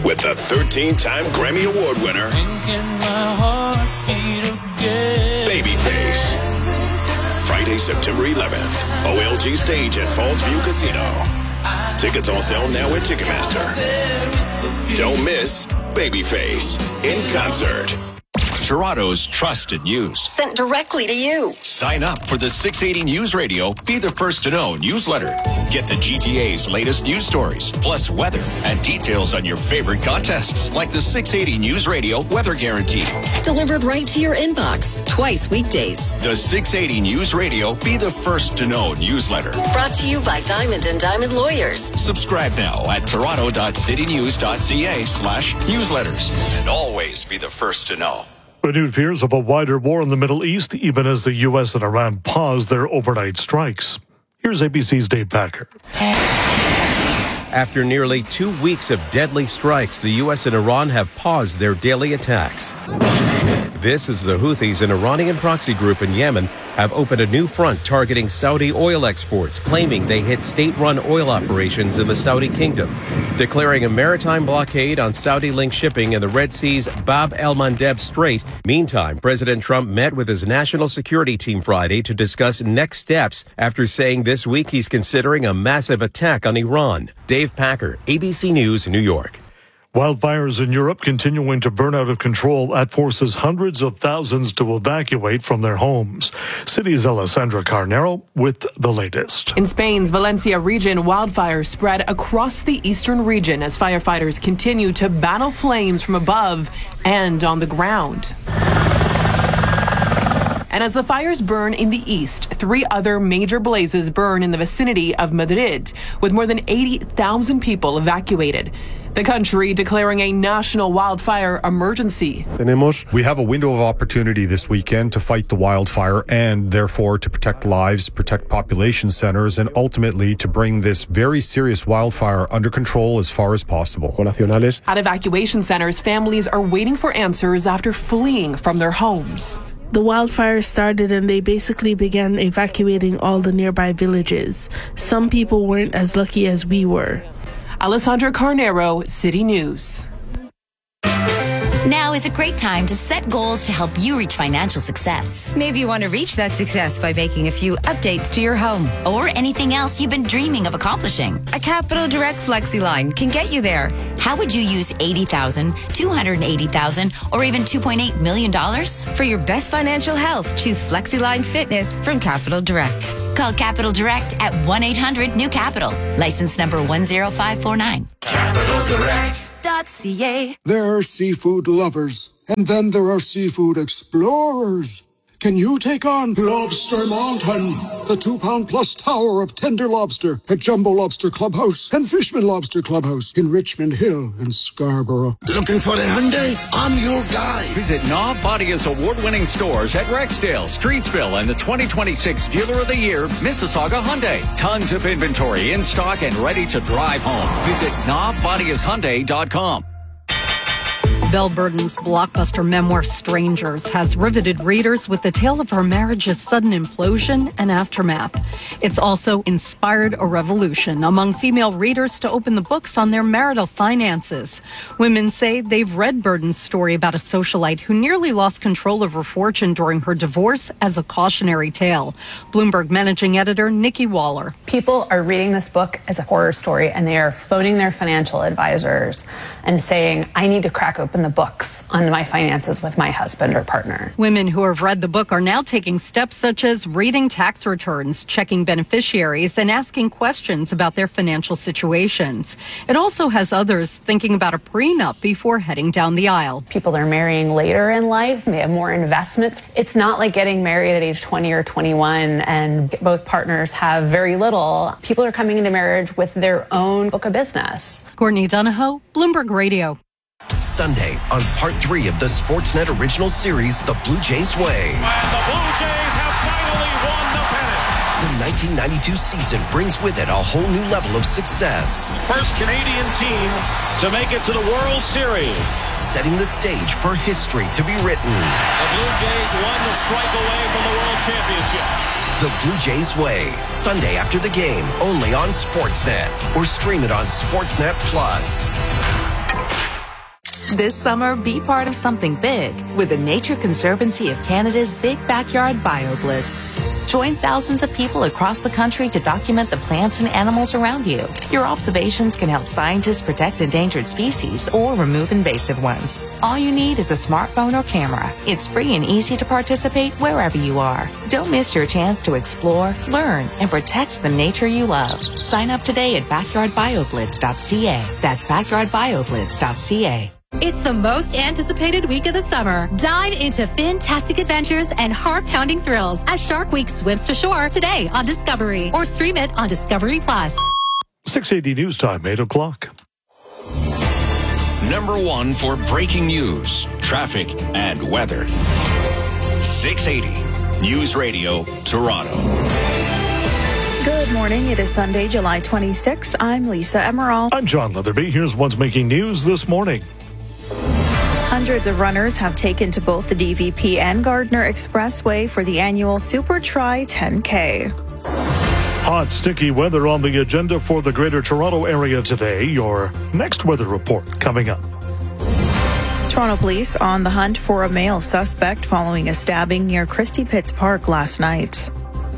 with the 13-time Grammy Award winner, Babyface. Friday, September 11th, OLG Stage at Falls View Casino. Tickets on sale now at Ticketmaster. Don't miss Babyface in concert. Toronto's trusted news. Sent directly to you. Sign up for the 680 News Radio Be the First to Know newsletter. Get the GTA's latest news stories, plus weather and details on your favorite contests, like the 680 News Radio Weather Guarantee. Delivered right to your inbox, twice weekdays. The 680 News Radio Be the First to Know newsletter. Brought to you by Diamond & Diamond Lawyers. Subscribe now at toronto.citynews.ca/newsletters. And always be the first to know. Renewed fears of a wider war in the Middle East, even as the U.S. and Iran pause their overnight strikes. Here's ABC's Dave Packer. After nearly 2 weeks of deadly strikes, the U.S. and Iran have paused their daily attacks. This is the Houthis, an Iranian proxy group in Yemen, have opened a new front targeting Saudi oil exports, claiming they hit state-run oil operations in the Saudi kingdom, declaring a maritime blockade on Saudi-linked shipping in the Red Sea's Bab el-Mandeb Strait. Meantime, President Trump met with his national security team Friday to discuss next steps after saying this week he's considering a massive attack on Iran. Dave Packer, ABC News, New York. Wildfires in Europe continuing to burn out of control. That forces hundreds of thousands to evacuate from their homes. City's Alessandra Carnero with the latest. In Spain's Valencia region, wildfires spread across the eastern region as firefighters continue to battle flames from above and on the ground. And as the fires burn in the east, 3 other major blazes burn in the vicinity of Madrid, with more than 80,000 people evacuated. The country declaring a national wildfire emergency. We have a window of opportunity this weekend to fight the wildfire and therefore to protect lives, protect population centers, and ultimately to bring this very serious wildfire under control as far as possible. At evacuation centers, families are waiting for answers after fleeing from their homes. The wildfire started and they basically began evacuating all the nearby villages. Some people weren't as lucky as we were. Alessandra Carnero, City News. Now is a great time to set goals to help you reach financial success. Maybe you want to reach that success by making a few updates to your home. Or anything else you've been dreaming of accomplishing. A Capital Direct Flexi line can get you there. How would you use $80,000, $280,000, or even $2.8 million? For your best financial health, choose FlexiLine Fitness from Capital Direct. Call Capital Direct at 1-800-NEW-CAPITAL. License number 10549. Capital Direct. .ca. There are seafood lovers, and then there are seafood explorers. Can you take on Lobster Mountain, the 2-pound-plus tower of tender lobster at Jumbo Lobster Clubhouse and Fishman Lobster Clubhouse in Richmond Hill and Scarborough? Looking for a Hyundai? I'm your guy. Visit Knob Bodia's award-winning stores at Rexdale, Streetsville, and the 2026 Dealer of the Year, Mississauga Hyundai. Tons of inventory in stock and ready to drive home. Visit knobbodiashyundai.com. Belle Burden's blockbuster memoir Strangers has riveted readers with the tale of her marriage's sudden implosion and aftermath. It's also inspired a revolution among female readers to open the books on their marital finances. Women say they've read Burden's story about a socialite who nearly lost control of her fortune during her divorce as a cautionary tale. Bloomberg managing editor Nikki Waller. People are reading this book as a horror story and they are phoning their financial advisors and saying, I need to crack open the books on my finances with my husband or partner. Women who have read the book are now taking steps such as reading tax returns, checking beneficiaries, and asking questions about their financial situations. It also has others thinking about a prenup before heading down the aisle. People are marrying later in life, may have more investments. It's not like getting married at age 20 or 21 and both partners have very little. People are coming into marriage with their own book of business. Courtney Donahoe, Bloomberg Radio. Sunday on part 3 of the Sportsnet original series, The Blue Jays Way. And the Blue Jays have finally won the pennant. The 1992 season brings with it a whole new level of success. First Canadian team to make it to the World Series. Setting the stage for history to be written. The Blue Jays 1 strike away from the World Championship. The Blue Jays Way, Sunday after the game, only on Sportsnet. Or stream it on Sportsnet Plus. This summer, be part of something big with the Nature Conservancy of Canada's Big Backyard BioBlitz. Join thousands of people across the country to document the plants and animals around you. Your observations can help scientists protect endangered species or remove invasive ones. All you need is a smartphone or camera. It's free and easy to participate wherever you are. Don't miss your chance to explore, learn, and protect the nature you love. Sign up today at backyardbioblitz.ca. That's backyardbioblitz.ca. It's the most anticipated week of the summer. Dive into fantastic adventures and heart-pounding thrills as Shark Week swims to shore today on Discovery, or stream it on Discovery Plus. 680 News Time, 8 o'clock. Number 1 for breaking news, traffic, and weather. 680 News Radio, Toronto. Good morning. It is Sunday, July 26. I'm Lisa Emerald. I'm John Leatherby. Here's what's making news this morning. Hundreds of runners have taken to both the DVP and Gardner Expressway for the annual Super Tri 10K. Hot, sticky weather on the agenda for the Greater Toronto Area today. Your next weather report coming up. Toronto police on the hunt for a male suspect following a stabbing near Christie Pitts Park last night.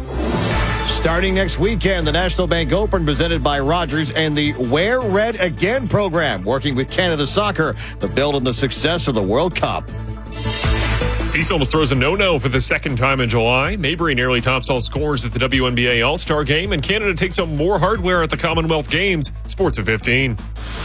Starting next weekend, the National Bank Open presented by Rogers and the Wear Red Again program, working with Canada Soccer to build on the success of the World Cup. Cecil almost throws a no-no for the second time in July. Maybury nearly tops all scores at the WNBA All-Star Game, and Canada takes up more hardware at the Commonwealth Games. Sports at 15.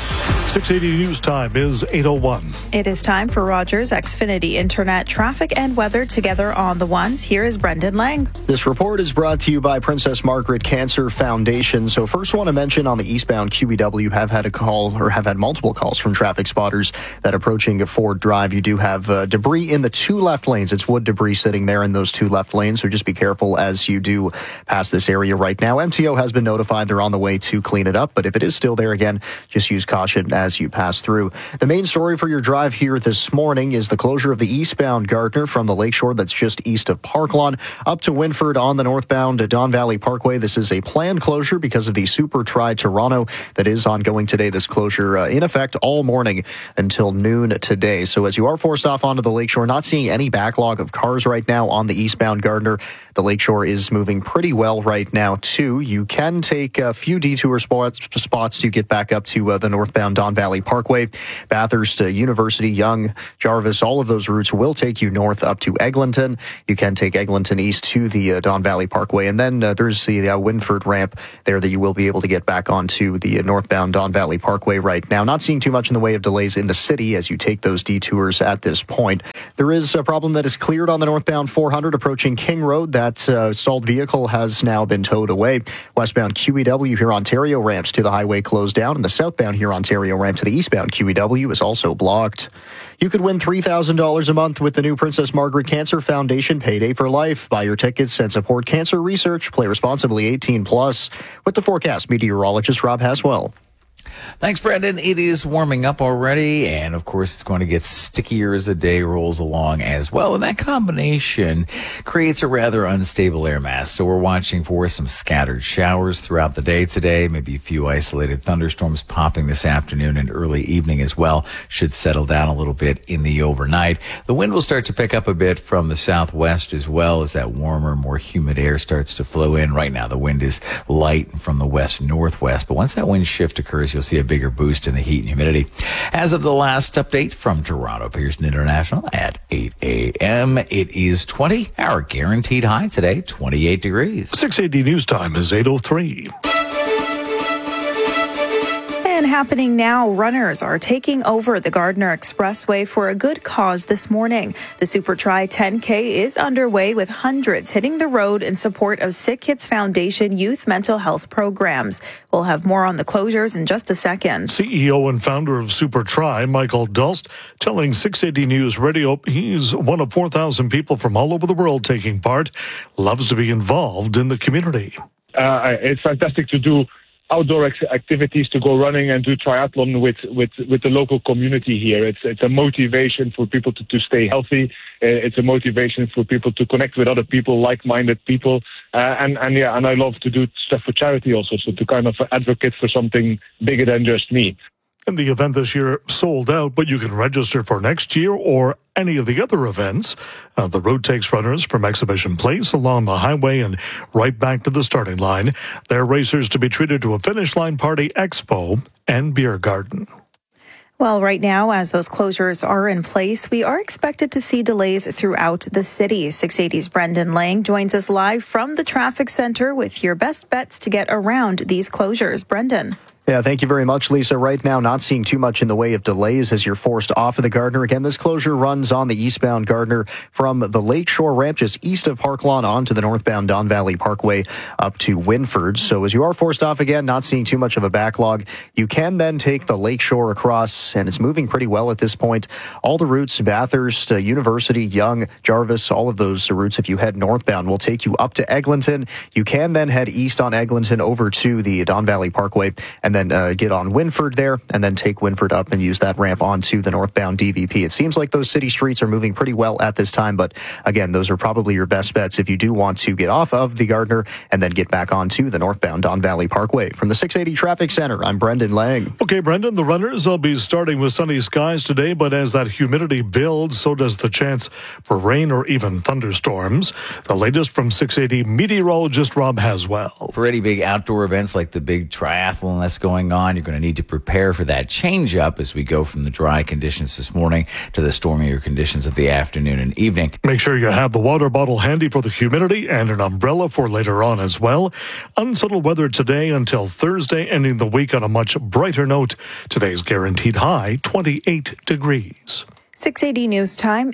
680 News Time is 8:01. It is time for Rogers Xfinity Internet traffic and weather together on the ones. Here is Brendan Lang. This report is brought to you by Princess Margaret Cancer Foundation. So first want to mention on the eastbound QEW have had multiple calls from traffic spotters that approaching Ford Drive. You do have debris in the two left lanes. It's wood debris sitting there in those two left lanes. So just be careful as you do pass this area right now. MTO has been notified. They're on the way to clean it up. But if it is still there again, just use caution as you pass through. The main story for your drive here this morning is the closure of the eastbound Gardner from the Lakeshore that's just east of Park Lawn up to Winford on the northbound Don Valley Parkway. This is a planned closure because of the Super Tri Toronto that is ongoing today. This closure in effect all morning until noon today. So as you are forced off onto the Lakeshore, not seeing any backlog of cars right now on the eastbound Gardner. The Lakeshore is moving pretty well right now too. You can take a few detour spots to get back up to the northbound Don Valley Parkway. Bathurst, University, Yonge, Jarvis, all of those routes will take you north up to Eglinton. You can take Eglinton east to the Don Valley Parkway. And then there's the Winford ramp there that you will be able to get back onto the northbound Don Valley Parkway right now. Not seeing too much in the way of delays in the city as you take those detours at this point. There is a problem that is cleared on the northbound 400 approaching King Road. That stalled vehicle has now been towed away. Westbound QEW here Ontario ramps to the highway closed down, and the southbound here Ontario ramp to the eastbound QEW is also blocked. You could win $3,000 a month with the new Princess Margaret Cancer Foundation Payday for Life. Buy your tickets and support cancer research. Play responsibly, 18+. With the forecast, meteorologist Rob Haswell. Thanks, Brendan. It is warming up already, and of course, it's going to get stickier as the day rolls along as well. And that combination creates a rather unstable air mass. So we're watching for some scattered showers throughout the day today, maybe a few isolated thunderstorms popping this afternoon and early evening as well. Should settle down a little bit in the overnight. The wind will start to pick up a bit from the southwest as well as that warmer, more humid air starts to flow in. Right now, the wind is light from the west-northwest, but once that wind shift occurs, you'll see a bigger boost in the heat and humidity. As of the last update from Toronto Pearson International at 8 a.m., it is 20. Our guaranteed high today, 28 degrees. 680 News Time is 8:03. And happening now, runners are taking over the Gardner Expressway for a good cause this morning. The Super Tri 10K is underway with hundreds hitting the road in support of Sick Kids Foundation youth mental health programs. We'll have more on the closures in just a second. CEO and founder of Super Tri, Michael Dulst, telling 680 News Radio he's one of 4,000 people from all over the world taking part, loves to be involved in the community. It's fantastic to do outdoor activities, to go running and do triathlon with the local community here. It's a motivation for people to stay healthy. It's a motivation for people to connect with other people, like-minded people. And I love to do stuff for charity also, so to kind of advocate for something bigger than just me. And the event this year sold out, but you can register for next year or any of the other events. The route takes runners from Exhibition Place along the highway and right back to the starting line. There are racers to be treated to a finish line party, expo, and beer garden. Well, right now, as those closures are in place, we are expected to see delays throughout the city. 680's Brendan Lang joins us live from the traffic center with your best bets to get around these closures. Brendan. Yeah, thank you very much, Lisa. Right now, not seeing too much in the way of delays as you're forced off of the Gardner. Again, this closure runs on the eastbound Gardner from the Lakeshore ramp just east of Park Lawn onto the northbound Don Valley Parkway up to Winford. So as you are forced off again, not seeing too much of a backlog, you can then take the Lakeshore across, and it's moving pretty well at this point. All the routes, Bathurst, University, Young, Jarvis, all of those routes, if you head northbound, will take you up to Eglinton. You can then head east on Eglinton over to the Don Valley Parkway, and then get on Winford there, and then take Winford up and use that ramp onto the northbound DVP. It seems like those city streets are moving pretty well at this time, but again, those are probably your best bets if you do want to get off of the Gardner and then get back onto the northbound Don Valley Parkway. From the 680 Traffic Center, I'm Brendan Lang. Okay, Brendan, the runners will be starting with sunny skies today, but as that humidity builds, so does the chance for rain or even thunderstorms. The latest from 680 meteorologist Rob Haswell. For any big outdoor events like the big triathlon that's going on, you're going to need to prepare for that change up as we go from the dry conditions this morning to the stormier conditions of the afternoon and evening. Make sure you have the water bottle handy for the humidity and an umbrella for later on as well. Unsettled weather today until Thursday, ending the week on a much brighter note. Today's guaranteed high, 28 degrees. 680 News Time,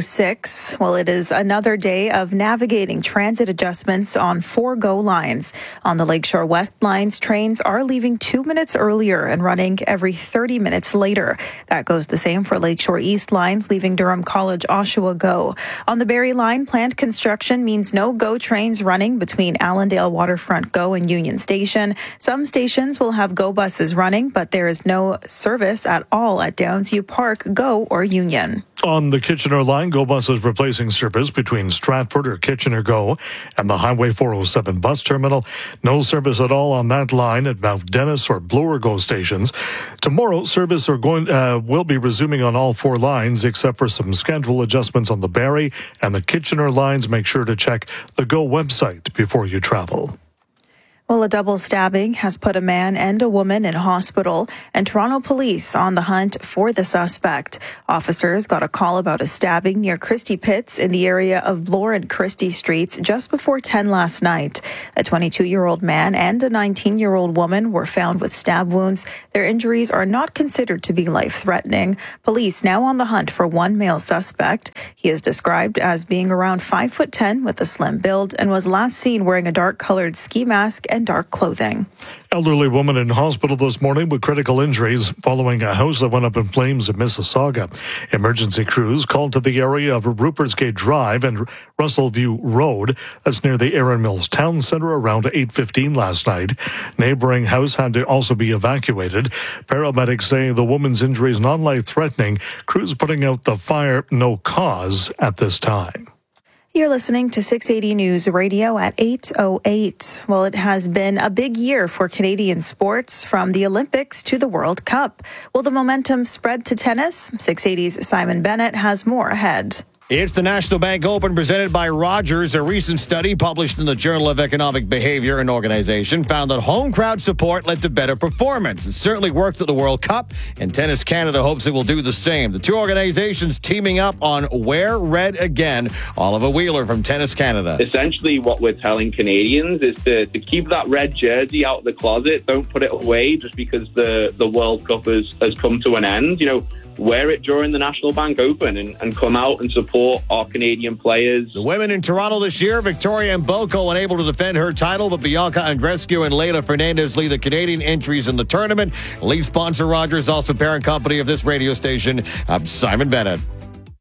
8:06. Well, it is another day of navigating transit adjustments on 4 GO lines. On the Lakeshore West lines, trains are leaving 2 minutes earlier and running every 30 minutes later. That goes the same for Lakeshore East lines, leaving Durham College Oshawa GO. On the Barrie line, plant construction means no GO trains running between Allendale Waterfront GO and Union Station. Some stations will have GO buses running, but there is no service at all at Downsview Park GO or Union. On the Kitchener line, GO buses replacing service between Stratford or Kitchener GO and the Highway 407 bus terminal. No service at all on that line at Mount Dennis or Bloor GO stations. Tomorrow, service will be resuming on all 4 lines except for some schedule adjustments on the Barrie and the Kitchener lines. Make sure to check the GO website before you travel. Well, a double stabbing has put a man and a woman in hospital, and Toronto police on the hunt for the suspect. Officers got a call about a stabbing near Christie Pits in the area of Bloor and Christie Streets just before 10 last night. A 22-year-old man and a 19-year-old woman were found with stab wounds. Their injuries are not considered to be life-threatening. Police now on the hunt for one male suspect. He is described as being around 5'10" with a slim build and was last seen wearing a dark-colored ski mask and dark clothing. Elderly woman in hospital this morning with critical injuries following a house that went up in flames in Mississauga. Emergency crews called to the area of Rupert's Gate Drive and Russellview Road. That's near the Erin Mills Town Centre around 8:15 last night. Neighboring house had to also be evacuated. Paramedics say the woman's injuries non-life-threatening. Crews putting out the fire, no cause at this time. You're listening to 680 News Radio at 8:08. Well, it has been a big year for Canadian sports, from the Olympics to the World Cup. Will the momentum spread to tennis? 680's Simon Bennett has more ahead. It's the National Bank Open presented by Rogers. A recent study published in the Journal of Economic Behavior and Organization found that home crowd support led to better performance. It certainly worked at the World Cup, and Tennis Canada hopes it will do the same. The two organizations teaming up on Wear Red Again. Oliver Wheeler from Tennis Canada. Essentially what we're telling Canadians is to keep that red jersey out of the closet. Don't put it away just because the World Cup has come to an end. You know, wear it during the National Bank Open and come out and support our Canadian players. The women in Toronto this year, Victoria Mboko unable to defend her title, but Bianca Andreescu and Leila Fernandez lead the Canadian entries in the tournament. Lead sponsor Rogers, also parent company of this radio station. I'm Simon Bennett.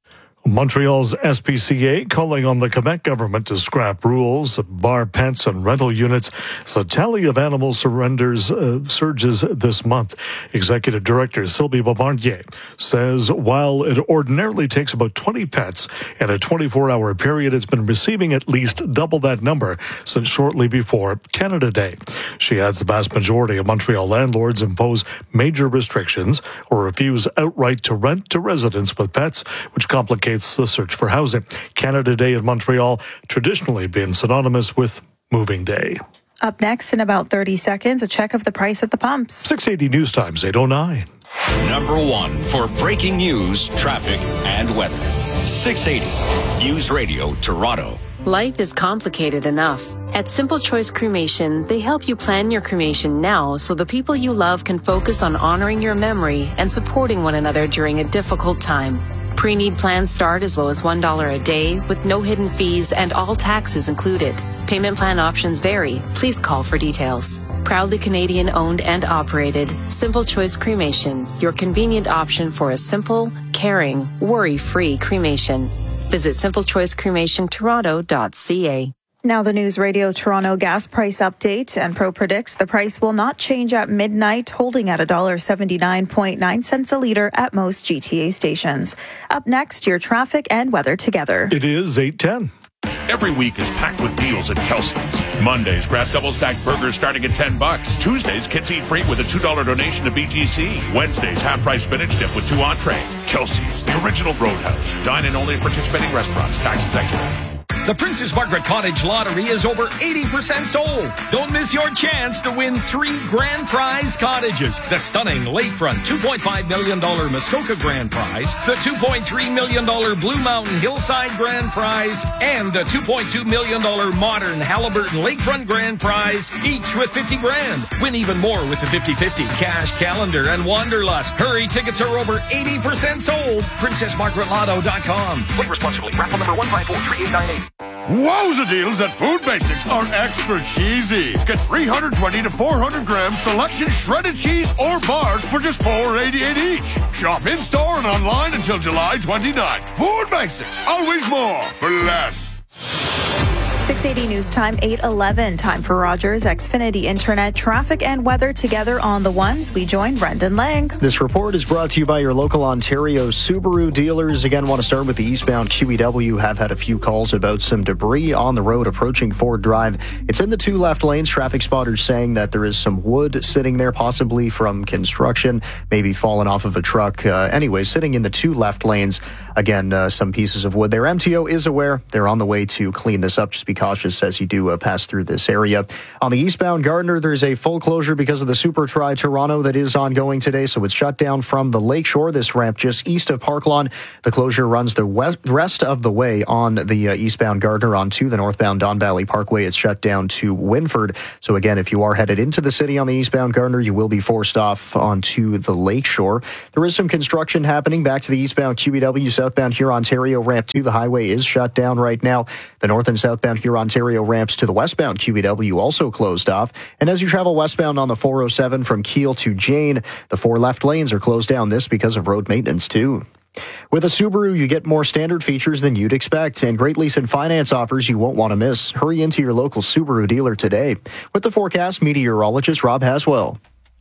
Montreal's SPCA calling on the Quebec government to scrap rules, bar pets and rental units as the tally of animal surrenders surges this month. Executive Director Sylvie Bombardier says while it ordinarily takes about 20 pets in a 24-hour period, it's been receiving at least double that number since shortly before Canada Day. She adds the vast majority of Montreal landlords impose major restrictions or refuse outright to rent to residents with pets, which complicates the search for housing. Canada Day in Montreal traditionally been synonymous with moving day. Up next in about 30 seconds, a check of the price at the pumps. 680 News Times 809. Number one for breaking news, traffic, and weather. 680 News Radio Toronto. Life is complicated enough. At Simple Choice Cremation, they help you plan your cremation now so the people you love can focus on honoring your memory and supporting one another during a difficult time. Pre-need plans start as low as $1 a day with no hidden fees and all taxes included. Payment plan options vary. Please call for details. Proudly Canadian owned and operated, Simple Choice Cremation, your convenient option for a simple, caring, worry-free cremation. Visit simplechoicecremationtoronto.ca. Now the News Radio Toronto gas price update. Enpro predicts the price will not change at midnight, holding at $1.79.9 a litre at most GTA stations. Up next, your traffic and weather together. It is 8:10. Every week is packed with deals at Kelsey's. Mondays, grab double-stacked burgers starting at $10. Tuesdays, kids eat free with a $2 donation to BGC. Wednesdays, half-price spinach dip with 2 entrees. Kelsey's, the original Roadhouse. Dine in only at participating restaurants. Taxes extra. The Princess Margaret Cottage Lottery is over 80% sold. Don't miss your chance to win 3 grand prize cottages. The stunning lakefront $2.5 million Muskoka grand prize, the $2.3 million Blue Mountain Hillside grand prize, and the $2.2 million modern Halliburton lakefront grand prize, each with 50 grand. Win even more with the 50-50 cash calendar and Wanderlust. Hurry, tickets are over 80% sold. PrincessMargaretLotto.com. Play responsibly. Raffle number 1543898. Wowza deals at Food Basics are extra cheesy. Get 320 to 400 gram selection shredded cheese or bars for just $4.88 each. Shop in-store and online until July 29th. Food Basics, always more for less. 680 News Time, 8:11. Time for Rogers Xfinity Internet traffic and weather together on the ones. We join Brendan Lang. This report is brought to you by your local Ontario Subaru dealers. Again, want to start with the eastbound QEW. Have had a few calls about some debris on the road approaching Ford Drive. It's in the 2 left lanes. Traffic spotters saying that there is some wood sitting there, possibly from construction, maybe fallen off of a truck. Anyway, sitting in the 2 left lanes. Again, some pieces of wood there. MTO is aware. They're on the way to clean this up. Just be cautious as you do pass through this area. On the eastbound Gardiner, there's a full closure because of the Super Tri Toronto that is ongoing today, so it's shut down from the Lakeshore, this ramp just east of Park Lawn. The closure runs the rest of the way on the eastbound Gardiner onto the northbound Don Valley Parkway. It's shut down to Winford. So again, if you are headed into the city on the eastbound Gardiner, you will be forced off onto the Lakeshore. There is some construction happening back to the eastbound QEW, southbound Huron-Ontario ramp to the highway is shut down right now. The north and southbound Huron-Ontario ramps to the westbound QEW also closed off. And as you travel westbound on the 407 from Kiel to Jane, the 4 left lanes are closed down. This because of road maintenance too. With a Subaru, you get more standard features than you'd expect, and great lease and finance offers you won't want to miss. Hurry into your local Subaru dealer today. With the forecast, meteorologist Rob Haswell.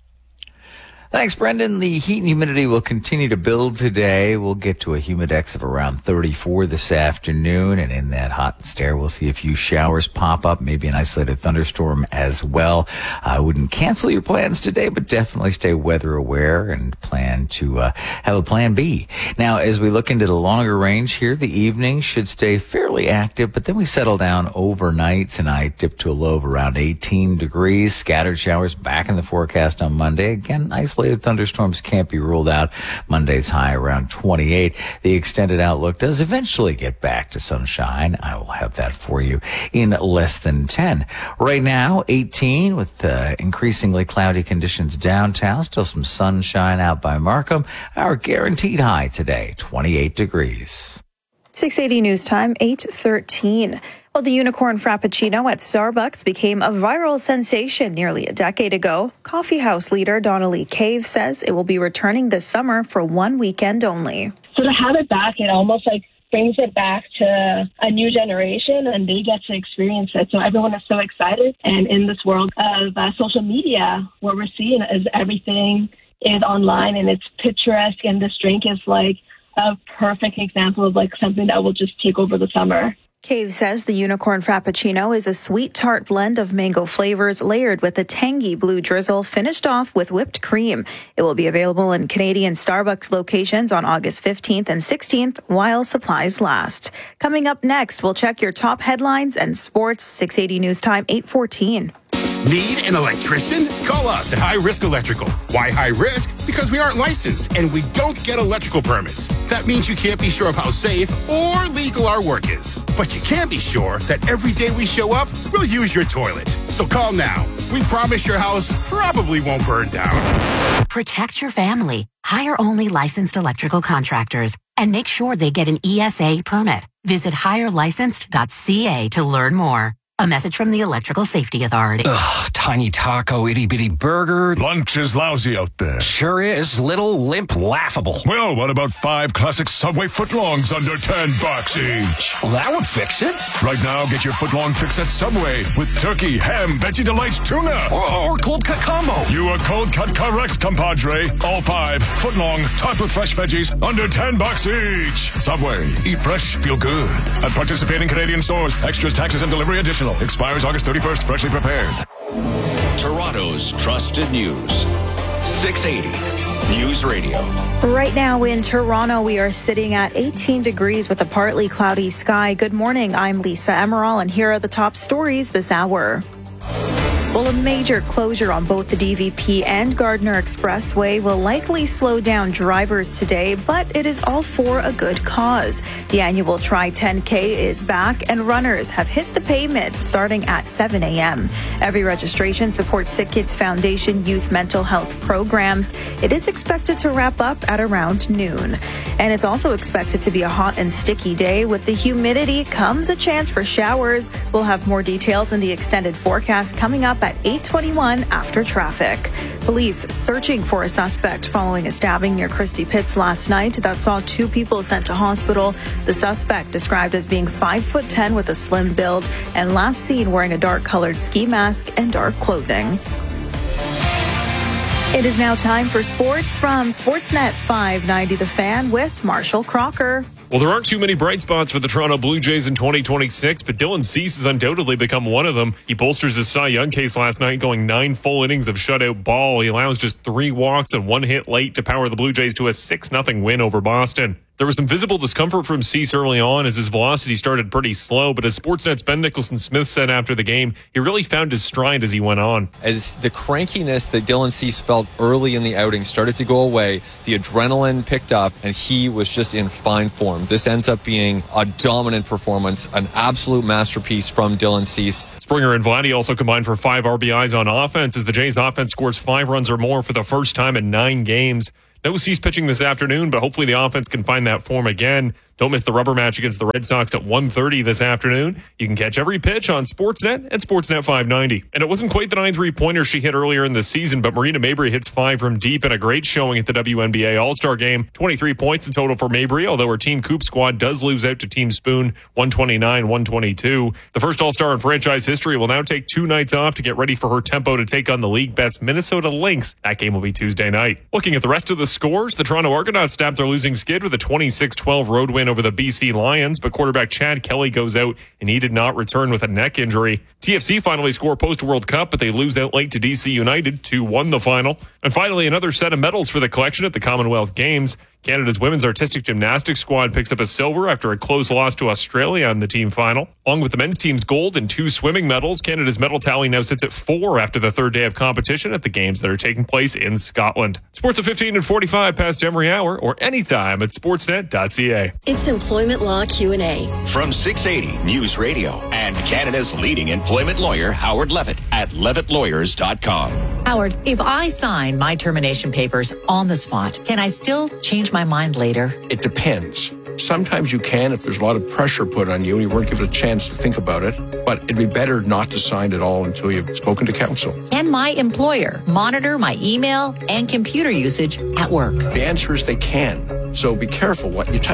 Thanks, Brendan. The heat and humidity will continue to build today. We'll get to a humidex of around 34 this afternoon, and in that hot stare, we'll see a few showers pop up, maybe an isolated thunderstorm as well. I wouldn't cancel your plans today, but definitely stay weather aware and plan to have a plan B. Now, as we look into the longer range here, the evening should stay fairly active, but then we settle down overnight tonight, dip to a low of around 18 degrees. Scattered showers back in the forecast on Monday. Again, isolated thunderstorms can't be ruled out. Monday's high around 28. The extended outlook does eventually get back to sunshine. I will have that for you in less than 10. Right now, 18 with increasingly cloudy conditions downtown. Still some sunshine out by Markham. Our guaranteed high today, 28 degrees. 680 News Time, 8:13. Well, the unicorn frappuccino at Starbucks became a viral sensation nearly a decade ago. Coffee house leader Donnelly Cave says it will be returning this summer for one weekend only. So to have it back, it almost like brings it back to a new generation, and they get to experience it. So everyone is so excited. And in this world of social media, what we're seeing is everything is online and it's picturesque, and this drink is like a perfect example of like something that will just take over the summer. Cave says the Unicorn Frappuccino is a sweet tart blend of mango flavors layered with a tangy blue drizzle finished off with whipped cream. It will be available in Canadian Starbucks locations on August 15th and 16th while supplies last. Coming up next, we'll check your top headlines and sports. 680 News Time, 8:14. Need an electrician? Call us at High Risk Electrical. Why high risk? Because we aren't licensed and we don't get electrical permits. That means you can't be sure of how safe or legal our work is. But you can be sure that every day we show up, we'll use your toilet. So call now. We promise your house probably won't burn down. Protect your family. Hire only licensed electrical contractors and make sure they get an ESA permit. Visit hirelicensed.ca to learn more. A message from the Electrical Safety Authority. Ugh, tiny taco, itty-bitty burger. Lunch is lousy out there. Sure is. Little, limp, laughable. Well, what about 5 classic Subway footlongs under $10 each? Well, that would fix it. Right now, get your footlong fix at Subway with turkey, ham, Veggie Delights, tuna. Or cold cut combo. You are cold cut correct, compadre. All 5 footlong, topped with fresh veggies, under $10 each. Subway. Eat fresh, feel good. At participating Canadian stores. Extras, taxes, and delivery additional. Expires August 31st. Freshly prepared. Toronto's trusted news. 680 News Radio. Right now in Toronto, we are sitting at 18 degrees with a partly cloudy sky. Good morning. I'm Lisa Emerald, and here are the top stories this hour. Well, a major closure on both the DVP and Gardner Expressway will likely slow down drivers today, but it is all for a good cause. The annual Tri 10K is back, and runners have hit the pavement starting at 7 a.m. Every registration supports Sick Kids Foundation youth mental health programs. It is expected to wrap up at around noon. And it's also expected to be a hot and sticky day. With the humidity comes a chance for showers. We'll have more details in the extended forecast coming up at 8:21 after traffic. Police searching for a suspect following a stabbing near Christie Pitts last night that saw 2 people sent to hospital. The suspect, described as being 5'10" with a slim build, and last seen wearing a dark-colored ski mask and dark clothing. It is now time for sports from Sportsnet 590 The Fan with Marshall Crocker. Well, there aren't too many bright spots for the Toronto Blue Jays in 2026, but Dylan Cease has undoubtedly become one of them. He bolsters his Cy Young case last night, going 9 full innings of shutout ball. He allows just 3 walks and 1 hit late to power the Blue Jays to a 6-0 win over Boston. There was some visible discomfort from Cease early on as his velocity started pretty slow, but as Sportsnet's Ben Nicholson-Smith said after the game, he really found his stride as he went on. As the crankiness that Dylan Cease felt early in the outing started to go away, the adrenaline picked up, and he was just in fine form. This ends up being a dominant performance, an absolute masterpiece from Dylan Cease. Springer and Vladdy also combined for 5 RBIs on offense as the Jays offense scores 5 runs or more for the first time in 9 games. No Cease pitching this afternoon, but hopefully the offense can find that form again. Don't miss the rubber match against the Red Sox at 1:30 this afternoon. You can catch every pitch on Sportsnet and Sportsnet 590. And it wasn't quite the 9 3-pointer she hit earlier in the season, but Marina Mabrey hits 5 from deep in a great showing at the WNBA All-Star Game. 23 points in total for Mabrey, although her Team Coop squad does lose out to Team Spoon 129-122. The first All-Star in franchise history will now take 2 nights off to get ready for her tempo to take on the league best Minnesota Lynx. That game will be Tuesday night. Looking at the rest of the scores, the Toronto Argonauts snapped their losing skid with a 26-12 road win over the BC Lions, but quarterback Chad Kelly goes out and he did not return with a neck injury. TFC finally score post-World Cup, but they lose out late to DC United, 2-1 the final. And finally, another set of medals for the collection at the Commonwealth Games. Canada's women's artistic gymnastics squad picks up a silver after a close loss to Australia in the team final. Along with the men's team's gold and 2 swimming medals, Canada's medal tally now sits at 4 after the 3rd day of competition at the games that are taking place in Scotland. Sports at 15 and 45 past every hour or anytime at sportsnet.ca. It's Employment Law Q&A. From 680 News Radio and Canada's leading employment lawyer, Howard Levitt at levittlawyers.com. Howard, if I sign my termination papers on the spot, can I still change my mind later? It depends. Sometimes you can if there's a lot of pressure put on you and you weren't given a chance to think about it, but it'd be better not to sign at all until you've spoken to counsel. Can my employer monitor my email and computer usage at work? The answer is they can, so be careful what you type.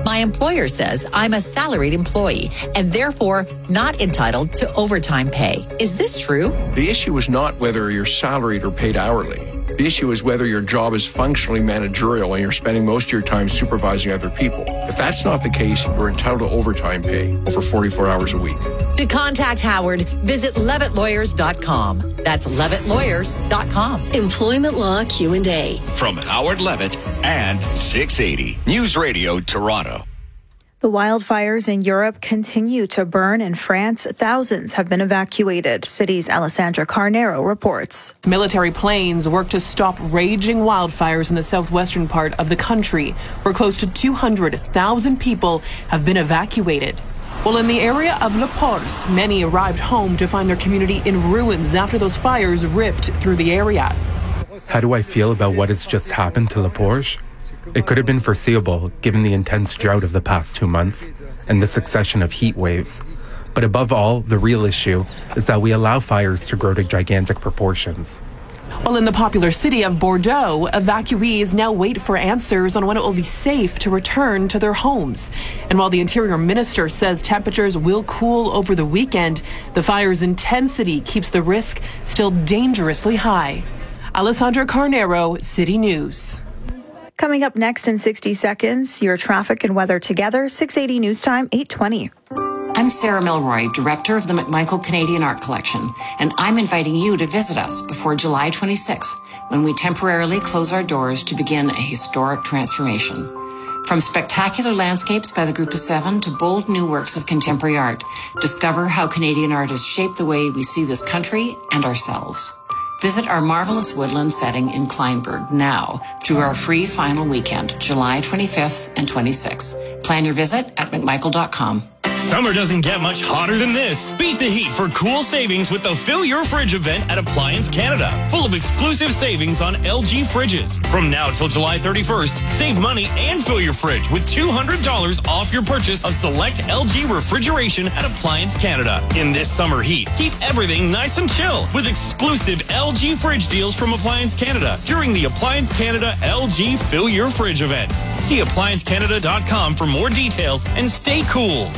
My employer says I'm a salaried employee and therefore not entitled to overtime pay. Is this true? The issue is not whether you're salaried or paid hourly. The issue is whether your job is functionally managerial and you're spending most of your time supervising other people. If that's not the case, you're entitled to overtime pay over 44 hours a week. To contact Howard, visit levittlawyers.com. That's levittlawyers.com. Employment Law Q&A. From Howard Levitt and 680 News Radio Toronto. The wildfires in Europe continue to burn. In France, thousands have been evacuated. City's Alessandra Carnero reports. Military planes work to stop raging wildfires in the southwestern part of the country, where close to 200,000 people have been evacuated. Well, in the area of Le Pors, many arrived home to find their community in ruins after those fires ripped through the area. How do I feel about what has just happened to Le Pors? It could have been foreseeable, given the intense drought of the past 2 months and the succession of heat waves. But above all, the real issue is that we allow fires to grow to gigantic proportions. Well, in the popular city of Bordeaux, evacuees now wait for answers on when it will be safe to return to their homes. And while the Interior Minister says temperatures will cool over the weekend, the fire's intensity keeps the risk still dangerously high. Alessandra Carnero, City News. Coming up next in 60 seconds, your traffic and weather together, 680 News Time, 8:20. I'm Sarah Milroy, Director of the McMichael Canadian Art Collection, and I'm inviting you to visit us before July 26th, when we temporarily close our doors to begin a historic transformation. From spectacular landscapes by the Group of Seven to bold new works of contemporary art, discover how Canadian art has shaped the way we see this country and ourselves. Visit our marvelous woodland setting in Kleinburg now through our free final weekend, July 25th and 26th. Plan your visit at McMichael.com. Summer doesn't get much hotter than this. Beat the heat for cool savings with the Fill Your Fridge event at Appliance Canada. Full of exclusive savings on LG fridges. From now till July 31st, save money and fill your fridge with $200 off your purchase of select LG refrigeration at Appliance Canada. In this summer heat, keep everything nice and chill with exclusive LG fridge deals from Appliance Canada during the Appliance Canada LG Fill Your Fridge event. See ApplianceCanada.com for more details and stay cool.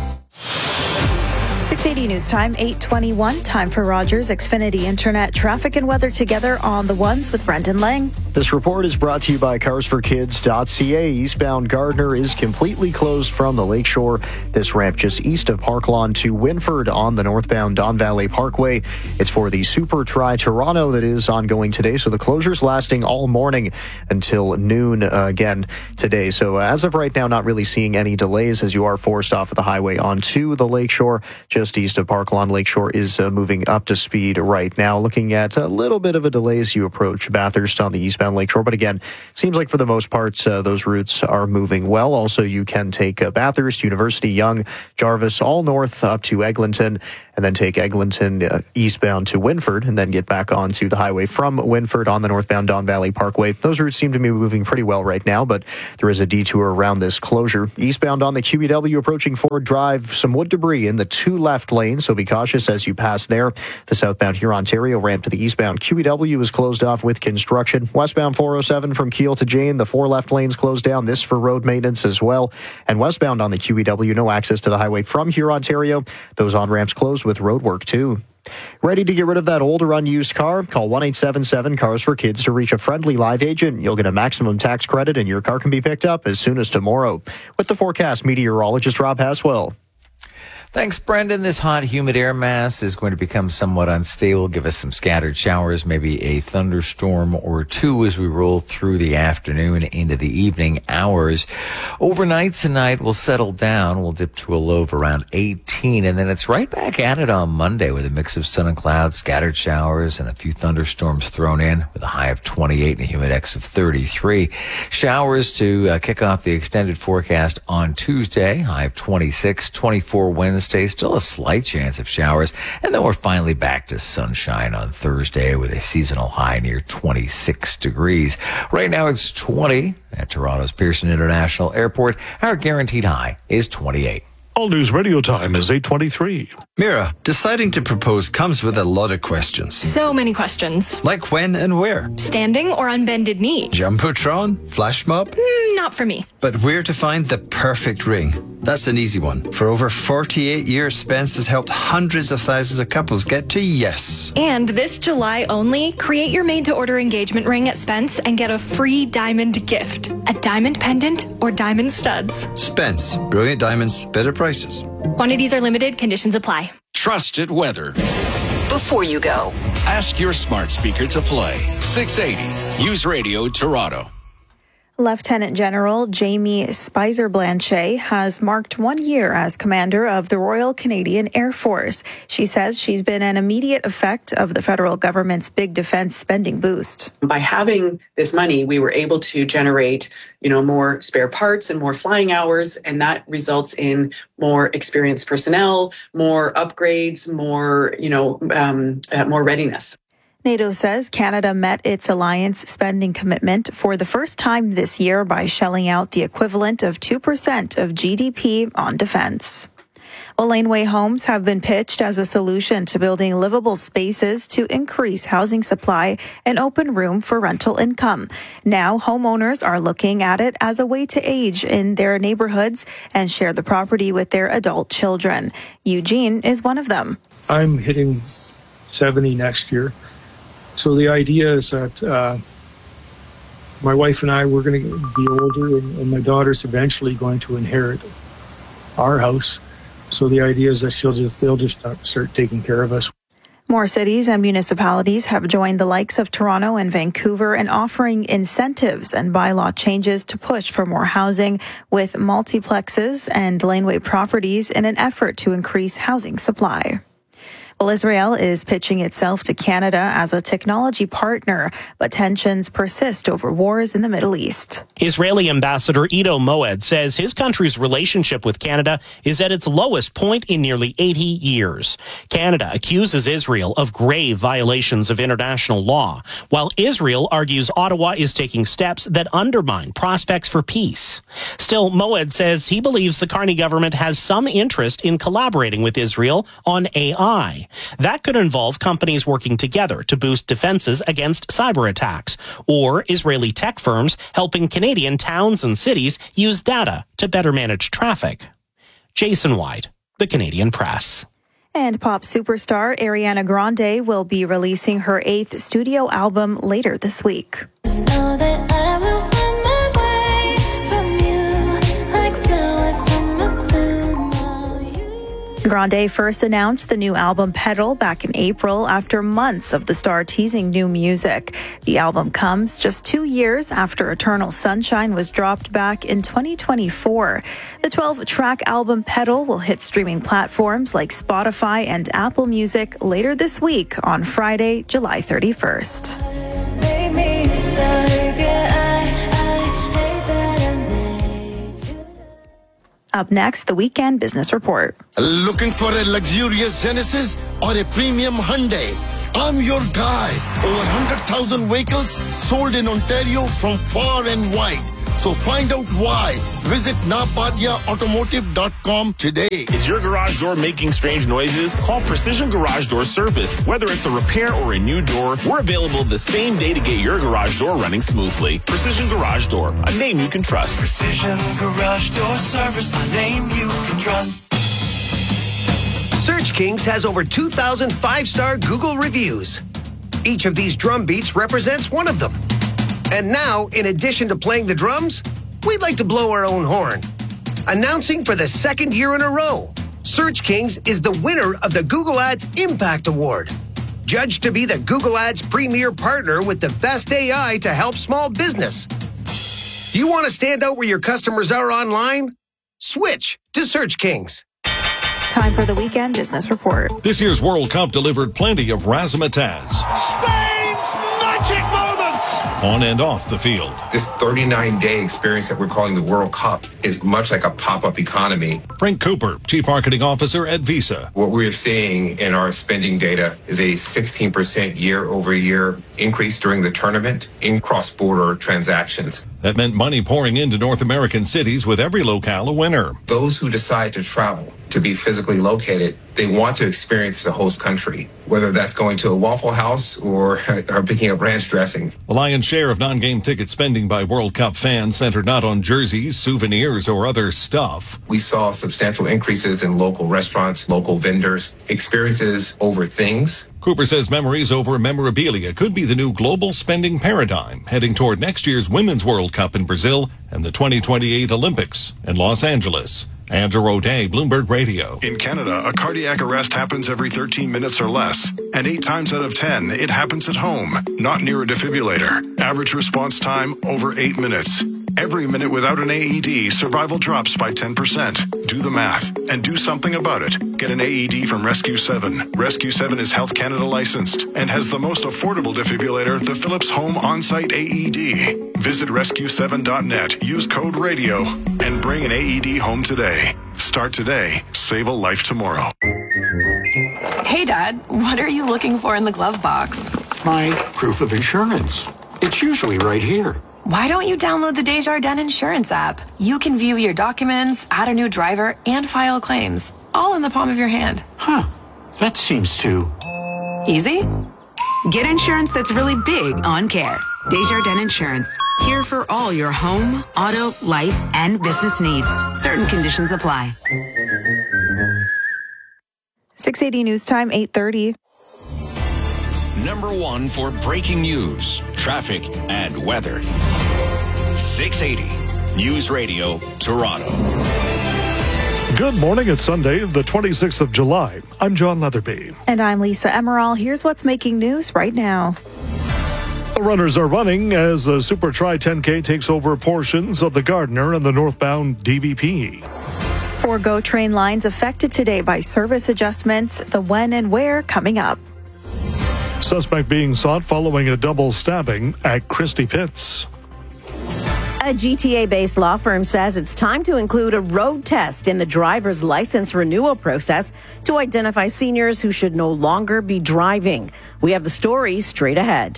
680 News Time, 8:21. Time for Rogers Xfinity Internet traffic and weather together on the ones with Brendan Lang. This report is brought to you by carsforkids.ca. Eastbound Gardner is completely closed from the Lakeshore. This ramp just east of Park Lawn to Winford on the northbound Don Valley Parkway. It's for the Super Tri Toronto that is ongoing today. So the closure's lasting all morning until noon again today. So as of right now, not really seeing any delays as you are forced off of the highway onto the Lakeshore. Just east of Park Lawn, Lakeshore is moving up to speed right now. Looking at a little bit of a delay as you approach Bathurst on the eastbound Lakeshore. But again, seems like for the most part, those routes are moving well. Also, you can take Bathurst, University, Yonge, Jarvis, all north up to Eglinton, and then take Eglinton eastbound to Winford, and then get back onto the highway from Winford on the northbound Don Valley Parkway. Those routes seem to be moving pretty well right now, but there is a detour around this closure. Eastbound on the QEW approaching Ford Drive, some wood debris in the two left lanes, so be cautious as you pass there. The southbound Huron-Ontario ramp to the eastbound QEW is closed off with construction. Westbound 407 from Kiel to Jane, the four left lanes closed down, this for road maintenance as well. And westbound on the QEW, no access to the highway from Huron-Ontario. Those on-ramps closed with road work too. Ready to get rid of that old or unused car? Call 1-877-CARS-FOR-KIDS to reach a friendly live agent. You'll get a maximum tax credit and your car can be picked up as soon as tomorrow. With the forecast, meteorologist Rob Haswell. Thanks, Brendan. This hot, humid air mass is going to become somewhat unstable, give us some scattered showers, maybe a thunderstorm or two as we roll through the afternoon into the evening hours. Overnight tonight, we'll settle down. We'll dip to a low of around 18, and then it's right back at it on Monday with a mix of sun and clouds, scattered showers, and a few thunderstorms thrown in with a high of 28 and a humidex of 33. Showers to kick off the extended forecast on Tuesday, high of 26, 24 Wednesday. Still a slight chance of showers, and then we're finally back to sunshine on Thursday with a seasonal high near 26 degrees. Right now it's 20 at Toronto's Pearson International Airport. Our guaranteed high is 28. All News Radio time is 8:23. Mira, deciding to propose comes with a lot of questions. So many questions. Like when and where? Standing or on bended knee? Jumbotron? Flash mob? Not for me. But where to find the perfect ring? That's an easy one. For over 48 years, Spence has helped hundreds of thousands of couples get to yes. And this July only, create your made-to-order engagement ring at Spence and get a free diamond gift. A diamond pendant or diamond studs. Spence. Brilliant diamonds, better prices. Quantities are limited. Conditions apply. Trusted weather. Before you go, Ask your smart speaker to play 680 News Radio Toronto. Lieutenant General Jamie Spicer-Blanchet has marked 1 year as commander of the Royal Canadian Air Force. She says she's been an immediate effect of the federal government's big defense spending boost. By having this money, we were able to generate, more spare parts and more flying hours, and that results in more experienced personnel, more upgrades, more readiness. NATO says Canada met its alliance spending commitment for the first time this year by shelling out the equivalent of 2% of GDP on defense. Laneway homes have been pitched as a solution to building livable spaces to increase housing supply and open room for rental income. Now, homeowners are looking at it as a way to age in their neighborhoods and share the property with their adult children. Eugene is one of them. I'm hitting 70 next year. So the idea is that my wife and I, we're going to be older, and my daughter's eventually going to inherit our house. So the idea is that they'll just start taking care of us. More cities and municipalities have joined the likes of Toronto and Vancouver in offering incentives and bylaw changes to push for more housing with multiplexes and laneway properties in an effort to increase housing supply. Well, Israel is pitching itself to Canada as a technology partner, but tensions persist over wars in the Middle East. Israeli Ambassador Ido Moed says his country's relationship with Canada is at its lowest point in nearly 80 years. Canada accuses Israel of grave violations of international law, while Israel argues Ottawa is taking steps that undermine prospects for peace. Still, Moed says he believes the Carney government has some interest in collaborating with Israel on AI. That could involve companies working together to boost defenses against cyber attacks, or Israeli tech firms helping Canadian towns and cities use data to better manage traffic. Jason White, The Canadian Press. And pop superstar Ariana Grande will be releasing her 8th studio album later this week. Grande first announced the new album Petal back in April after months of the star teasing new music. The album comes just 2 years after Eternal Sunshine was dropped back in 2024. The 12-track album Petal will hit streaming platforms like Spotify and Apple Music later this week on Friday, July 31st. Up next, the Weekend Business Report. Looking for a luxurious Genesis or a premium Hyundai? I'm your guy. Over 100,000 vehicles sold in Ontario from far and wide. So find out why. Visit napadiaautomotive.com today. Is your garage door making strange noises? Call Precision Garage Door Service. Whether it's a repair or a new door, we're available the same day to get your garage door running smoothly. Precision Garage Door, a name you can trust. Precision Garage Door Service, a name you can trust. Search Kings has over 2,000 5-star Google reviews. Each of these drum beats represents one of them. And now, in addition to playing the drums, we'd like to blow our own horn. Announcing for the second year in a row, Search Kings is the winner of the Google Ads Impact Award. Judged to be the Google Ads premier partner with the best AI to help small business. You want to stand out where your customers are online? Switch to Search Kings. Time for the Weekend Business Report. This year's World Cup delivered plenty of razzmatazz. Spain's magic moment! On and off the field. This 39-day experience that we're calling the World Cup is much like a pop-up economy. Frank Cooper, Chief Marketing Officer at Visa. What we're seeing in our spending data is a 16% year-over-year increase during the tournament in cross-border transactions. That meant money pouring into North American cities, with every locale a winner. Those who decide to travel, to be physically located, they want to experience the host country, whether that's going to a Waffle House or picking up ranch dressing. The lion's share of non-game ticket spending by World Cup fans centered not on jerseys, souvenirs, or other stuff. We saw substantial increases in local restaurants, local vendors, experiences over things. Cooper says memories over memorabilia could be the new global spending paradigm, heading toward next year's Women's World Cup in Brazil and the 2028 Olympics in Los Angeles. Andrew O'Day, Bloomberg Radio. In Canada, a cardiac arrest happens every 13 minutes or less. And 8 times out of 10, it happens at home, not near a defibrillator. Average response time, over 8 minutes. Every minute without an AED, survival drops by 10%. Do the math and do something about it. Get an AED from Rescue 7. Rescue 7 is Health Canada licensed and has the most affordable defibrillator, the Philips Home On-Site AED. Visit rescue7.net, use code RADIO, and bring an AED home today. Start today, save a life tomorrow. Hey, Dad, what are you looking for in the glove box? My proof of insurance. It's usually right here. Why don't you download the Desjardins Insurance app? You can view your documents, add a new driver, and file claims, all in the palm of your hand. Huh, that seems too easy. Get insurance that's really big on care. Desjardins Insurance, here for all your home, auto, life, and business needs. Certain conditions apply. 680 News Time, 8:30. Number 1 for breaking news, traffic, and weather. 680 News Radio, Toronto. Good morning. It's Sunday, the 26th of July. I'm John Leatherby. And I'm Lisa Emerald. Here's what's making news right now. The runners are running as the Super Tri 10K takes over portions of the Gardiner and the northbound DVP. 4 GO train lines affected today by service adjustments. The when and where coming up. Suspect being sought following a double stabbing at Christie Pitts. A GTA-based law firm says it's time to include a road test in the driver's license renewal process to identify seniors who should no longer be driving. We have the story straight ahead.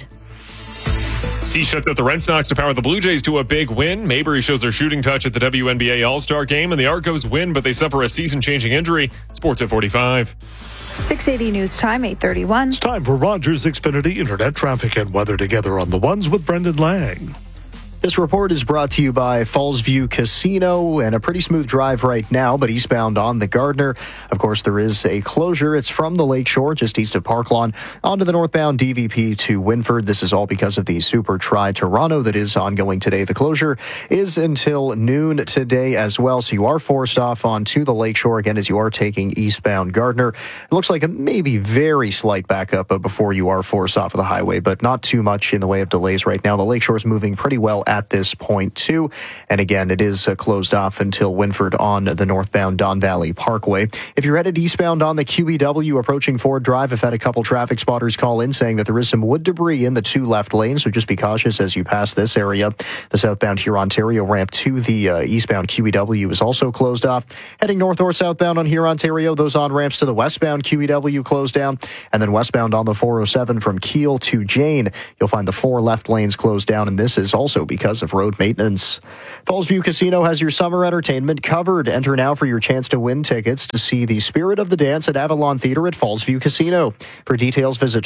C shuts out the Red Sox to power the Blue Jays to a big win. Mabry shows their shooting touch at the WNBA All-Star Game, and the Argos win, but they suffer a season-changing injury. Sports at 45. 680 News Time, 8:31. It's time for Rogers Xfinity Internet Traffic and Weather Together on the Ones with Brendan Lang. This report is brought to you by Fallsview Casino, and a pretty smooth drive right now, but eastbound on the Gardiner. Of course, there is a closure. It's from the Lakeshore, just east of Park Lawn, onto the northbound DVP to Winford. This is all because of the Super Tri Toronto that is ongoing today. The closure is until noon today as well, so you are forced off onto the Lakeshore again as you are taking eastbound Gardiner. It looks like a maybe very slight backup before you are forced off of the highway, but not too much in the way of delays right now. The Lakeshore is moving pretty well at this point too, and again it is closed off until Winford on the northbound Don Valley Parkway. If you're headed eastbound on the QEW approaching Ford Drive, I've had a couple traffic spotters call in saying that there is some wood debris in the 2 left lanes, so just be cautious as you pass this area. The southbound Hurontario ramp to the eastbound QEW is also closed off. Heading north or southbound on Hurontario, those on-ramps to the westbound QEW closed down, and then westbound on the 407 from Kiel to Jane, you'll find the 4 left lanes closed down, and this is also because of road maintenance. Fallsview Casino has your summer entertainment covered. Enter now for your chance to win tickets to see the Spirit of the Dance at Avalon Theatre at Fallsview Casino. For details, visit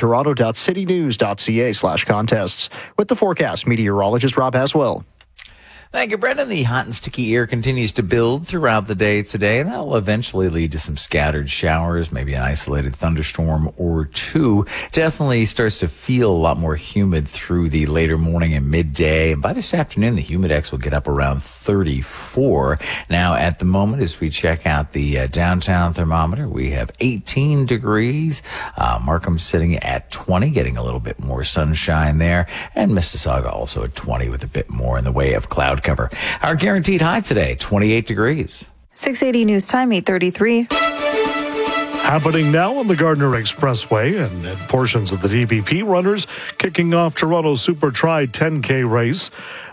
toronto.citynews.ca/contests. With the forecast, meteorologist Rob Haswell. Thank you, Brendan. The hot and sticky air continues to build throughout the day today, and that will eventually lead to some scattered showers, maybe an isolated thunderstorm or two. Definitely starts to feel a lot more humid through the later morning and midday. And by this afternoon, the humidex will get up around 34. Now, at the moment, as we check out the downtown thermometer, we have 18 degrees. Markham sitting at 20, getting a little bit more sunshine there. And Mississauga also at 20 with a bit more in the way of cloud cover. Our guaranteed high today, 28 degrees. 680 News Time, 8:33. Happening now on the Gardiner Expressway and portions of the DVP, runners kicking off Toronto's Super Tri 10K race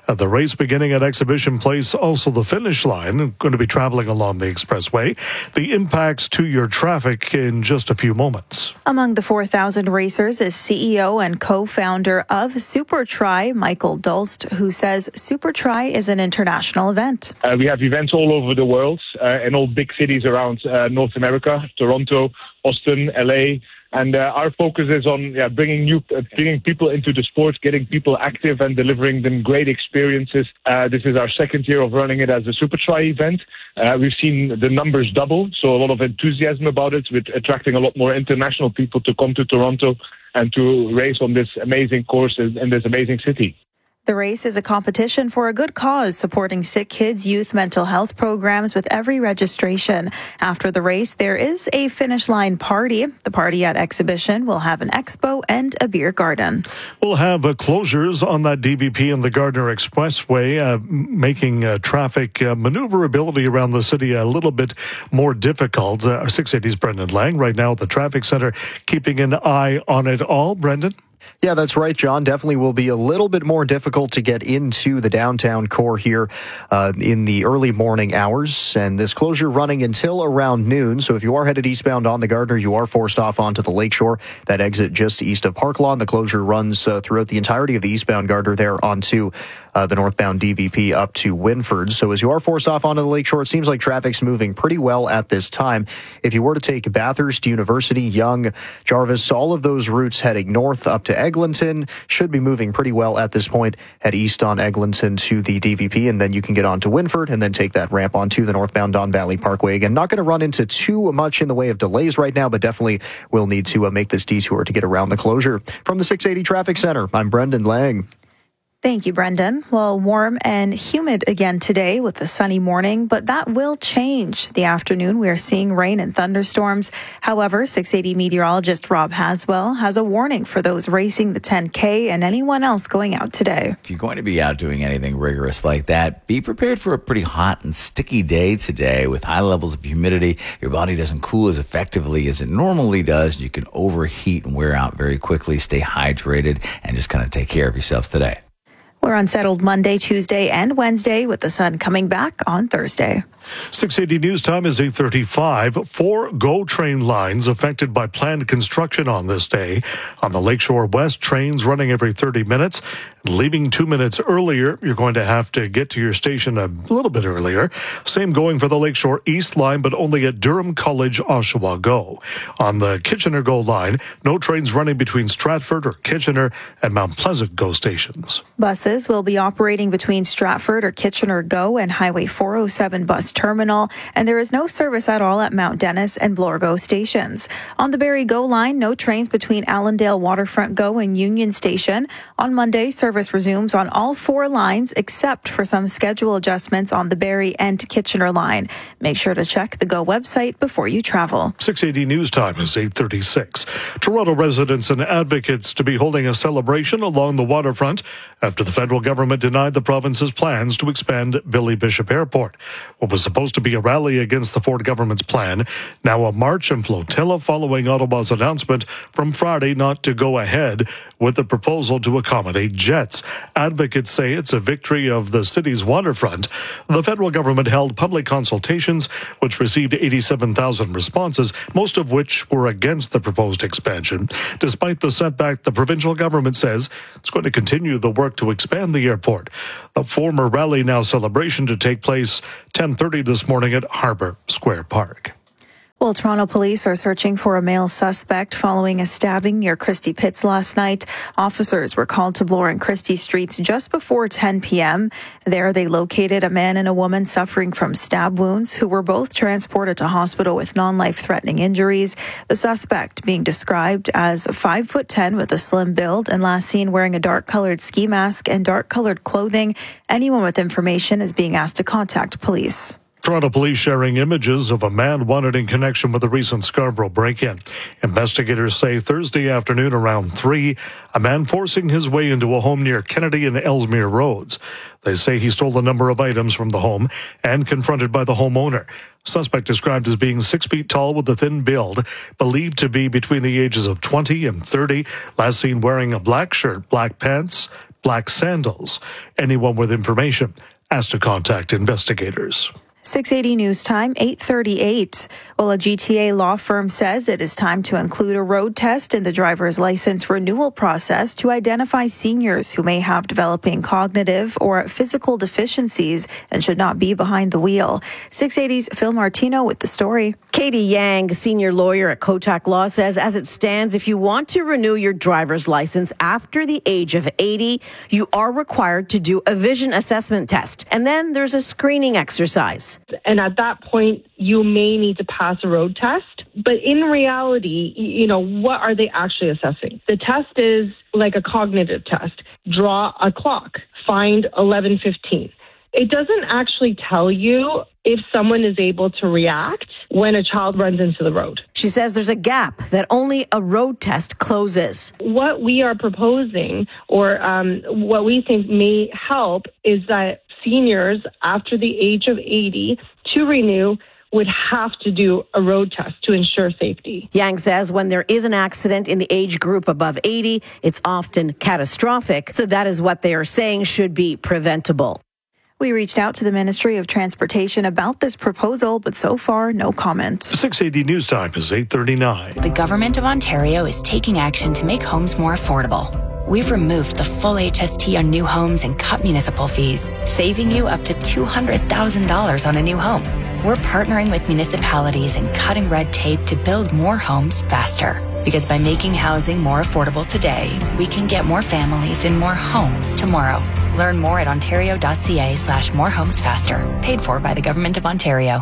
The race beginning at Exhibition Place, also the finish line, going to be traveling along the expressway. The impacts to your traffic in just a few moments. Among the 4,000 racers is CEO and co-founder of SuperTry, Michael Dulst, who says SuperTry is an international event. We have events all over the world, in all big cities around North America, Toronto, Austin, LA. And our focus is on bringing people into the sport, getting people active and delivering them great experiences. This is our second year of running it as a SuperTry event. We've seen the numbers double, so a lot of enthusiasm about it, with attracting a lot more international people to come to Toronto and to race on this amazing course in this amazing city. The race is a competition for a good cause, supporting sick kids' youth mental health programs with every registration. After the race, there is a finish line party. The party at Exhibition will have an expo and a beer garden. We'll have closures on that DVP and the Gardner Expressway, making traffic maneuverability around the city a little bit more difficult. Our 680's Brendan Lang right now at the traffic center, keeping an eye on it all. Brendan? Yeah, that's right, John. Definitely will be a little bit more difficult to get into the downtown core here in the early morning hours. And this closure running until around noon. So if you are headed eastbound on the Gardner, you are forced off onto the Lakeshore. That exit just east of Park Lawn. The closure runs throughout the entirety of the eastbound Gardner there onto the northbound DVP up to Winford. So as you are forced off onto the Lakeshore, it seems like traffic's moving pretty well at this time. If you were to take Bathurst, University, Yonge, Jarvis, all of those routes heading north up to Eglinton should be moving pretty well at this point. Head east on Eglinton to the DVP, and then you can get on to Winford and then take that ramp onto the northbound Don Valley Parkway. Again, not going to run into too much in the way of delays right now, but definitely will need to make this detour to get around the closure. From the 680 Traffic Center, I'm Brendan Lang. Thank you, Brendan. Well, warm and humid again today with a sunny morning, but that will change. The afternoon, we are seeing rain and thunderstorms. However, 680 meteorologist Rob Haswell has a warning for those racing the 10K and anyone else going out today. If you're going to be out doing anything rigorous like that, be prepared for a pretty hot and sticky day today with high levels of humidity. Your body doesn't cool as effectively as it normally does. You can overheat and wear out very quickly. Stay hydrated and just kind of take care of yourselves today. We're unsettled Monday, Tuesday, and Wednesday with the sun coming back on Thursday. 680 News Time is 8:35. 4 GO train lines affected by planned construction on this day. On the Lakeshore West, trains running every 30 minutes. Leaving 2 minutes earlier, you're going to have to get to your station a little bit earlier. Same going for the Lakeshore East line, but only at Durham College, Oshawa GO. On the Kitchener GO line, no trains running between Stratford or Kitchener and Mount Pleasant GO stations. Buses will be operating between Stratford or Kitchener GO and Highway 407 bus terminal, and there is no service at all at Mount Dennis and Bloor GO stations. On the Barrie GO line, no trains between Allendale Waterfront GO and Union Station. On Monday, service resumes on all 4 lines except for some schedule adjustments on the Barrie and Kitchener line. Make sure to check the GO website before you travel. 680 News Time is 8:36. Toronto residents and advocates to be holding a celebration along the waterfront after the federal government denied the province's plans to expand Billy Bishop Airport. What was supposed to be a rally against the Ford government's plan, now a march and flotilla following Ottawa's announcement from Friday not to go ahead with the proposal to accommodate jets. Advocates say it's a victory of the city's waterfront. The federal government held public consultations, which received 87,000 responses, most of which were against the proposed expansion. Despite the setback, the provincial government says it's going to continue the work to expand the airport. A former rally now celebration to take place 10:30 this morning at Harbour Square Park. Well, Toronto police are searching for a male suspect following a stabbing near Christie Pitts last night. Officers were called to Bloor and Christie Streets just before 10 p.m. There, they located a man and a woman suffering from stab wounds who were both transported to hospital with non-life-threatening injuries. The suspect being described as 5'10" with a slim build and last seen wearing a dark-colored ski mask and dark-colored clothing. Anyone with information is being asked to contact police. Toronto police sharing images of a man wanted in connection with the recent Scarborough break-in. Investigators say Thursday afternoon around 3, a man forcing his way into a home near Kennedy and Ellesmere Roads. They say he stole a number of items from the home and confronted by the homeowner. Suspect described as being 6 feet tall with a thin build, believed to be between the ages of 20 and 30, last seen wearing a black shirt, black pants, black sandals. Anyone with information has to contact investigators. 680 News Time, 8:38. Well, a GTA law firm says it is time to include a road test in the driver's license renewal process to identify seniors who may have developing cognitive or physical deficiencies and should not be behind the wheel. 680's Phil Martino with the story. Katie Yang, senior lawyer at Kotak Law, says as it stands, if you want to renew your driver's license after the age of 80, you are required to do a vision assessment test. And then there's a screening exercise. And at that point, you may need to pass a road test. But in reality, what are they actually assessing? The test is like a cognitive test. Draw a clock. Find 11:15. It doesn't actually tell you if someone is able to react when a child runs into the road. She says there's a gap that only a road test closes. What we are proposing, or what we think may help, is that seniors after the age of 80 to renew would have to do a road test to ensure safety. Yang says when there is an accident in the age group above 80, it's often catastrophic. So that is what they are saying should be preventable. We reached out to the Ministry of Transportation about this proposal, but so far, no comment. 680 News Time is 8:39. The Government of Ontario is taking action to make homes more affordable. We've removed the full HST on new homes and cut municipal fees, saving you up to $200,000 on a new home. We're partnering with municipalities and cutting red tape to build more homes faster. Because by making housing more affordable today, we can get more families in more homes tomorrow. Learn more at ontario.ca/morehomesfaster. Paid for by the Government of Ontario.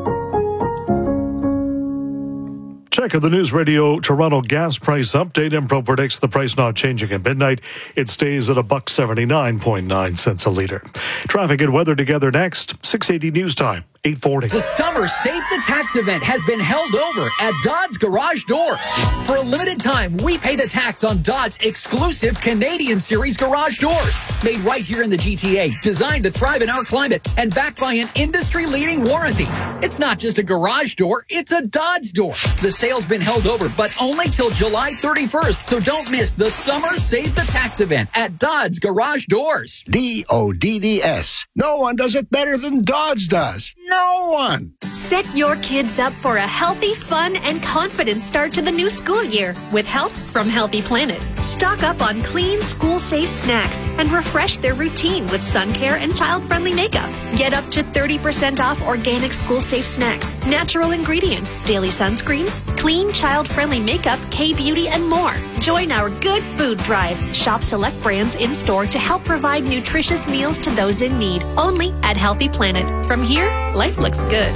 Check of the News Radio Toronto gas price update. Impro predicts the price not changing at midnight. It stays at $1.79.9 a litre. Traffic and weather together next. 680 News Time. 8:40. The Summer Save the Tax event has been held over at Dodds Garage Doors. For a limited time, we pay the tax on Dodds' exclusive Canadian Series garage doors. Made right here in the GTA, designed to thrive in our climate, and backed by an industry-leading warranty. It's not just a garage door, it's a Dodds door. The sale's been held over, but only till July 31st, so don't miss the Summer Save the Tax event at Dodds Garage Doors. DODDS. No one does it better than Dodds does. No one. Set your kids up for a healthy, fun, and confident start to the new school year with help from Healthy Planet. Stock up on clean, school-safe snacks and refresh their routine with sun care and child-friendly makeup. Get up to 30% off organic school-safe snacks, natural ingredients, daily sunscreens, clean, child-friendly makeup, K-beauty, and more. Join our Good Food Drive. Shop select brands in-store to help provide nutritious meals to those in need. Only at Healthy Planet. From here, life looks good.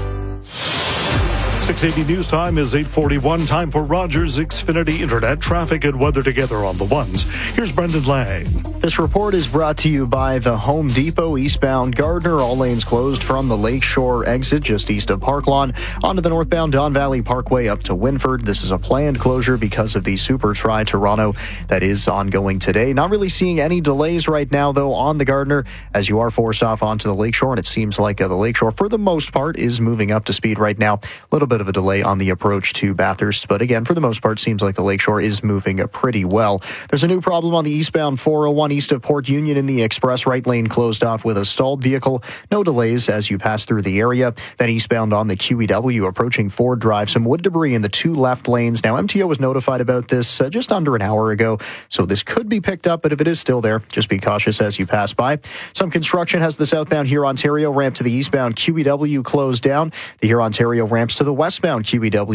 680 News Time is 8:41. Time for Rogers Xfinity Internet traffic and weather together on the ones. Here's Brendan Lang. This report is brought to you by the Home Depot eastbound Gardner. All lanes closed from the Lakeshore exit just east of Park Lawn onto the northbound Don Valley Parkway up to Winford. This is a planned closure because of the Super Tri Toronto that is ongoing today. Not really seeing any delays right now, though, on the Gardner as you are forced off onto the Lakeshore, and it seems like the Lakeshore, for the most part, is moving up to speed right now. A little bit of a delay on the approach to Bathurst, but again, for the most part, seems like the Lakeshore is moving pretty well. There's a new problem on the eastbound 401 east of Port Union in the express right lane closed off with a stalled vehicle. No delays as you pass through the area. Then eastbound on the QEW approaching Ford Drive, some wood debris in the two left lanes. Now, MTO was notified about this just under an hour ago, so this could be picked up, but if it is still there, just be cautious as you pass by. Some construction has the southbound Hurontario ramp to the eastbound QEW closed down. The Hurontario ramps to the westbound QEW